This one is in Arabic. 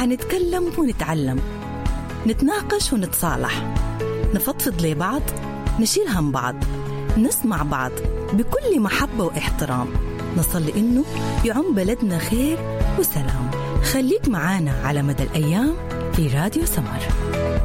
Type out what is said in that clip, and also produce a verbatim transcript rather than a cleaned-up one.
حنتكلم ونتعلم، نتناقش ونتصالح، نفضفض لبعض، نشيل هم بعض، نسمع بعض بكل محبة واحترام، نصل إنه يعم بلدنا خير وسلام. خليك معانا على مدى الأيام في راديو سمر.